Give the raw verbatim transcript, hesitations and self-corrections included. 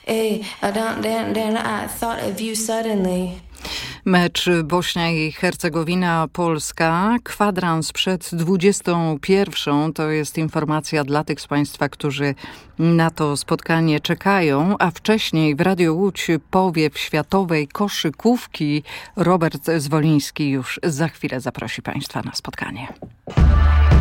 Hey, I don't, then, then I thought of you suddenly. Mecz Bośnia i Hercegowina-Polska. Kwadrans przed dwudziestą pierwszą. To jest informacja dla tych z Państwa, którzy na to spotkanie czekają. A wcześniej w Radio Łódź powiew światowej koszykówki. Robert Zwoliński już za chwilę zaprosi Państwa na spotkanie.